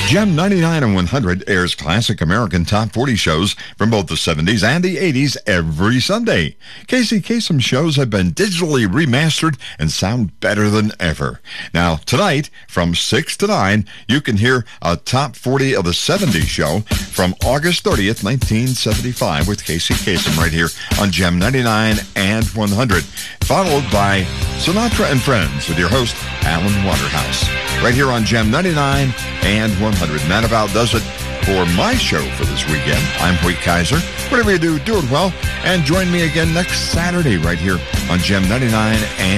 Gem 99 and 100 airs classic American top 40 shows from both the 70s and the 80s every Sunday. Casey Kasem shows have been digitally remastered and sound better than ever. Now, tonight, from 6 to 9, you can hear a top 40 of the 70s show from August 30th, 1975 with Casey Kasem right here on Gem 99 and 100, followed by Sinatra and Friends with your host, Alan Waterhouse, right here on Gem 99 and 100. And that about does it for my show for this weekend. I'm Hoyt Kaiser. Whatever you do, do it well. And join me again next Saturday right here on Gem 99 and